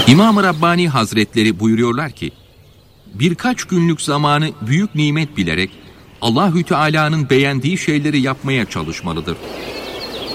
İmam-ı Rabbani Hazretleri buyuruyorlar ki, birkaç günlük zamanı büyük nimet bilerek Allahü Teala'nın beğendiği şeyleri yapmaya çalışmalıdır.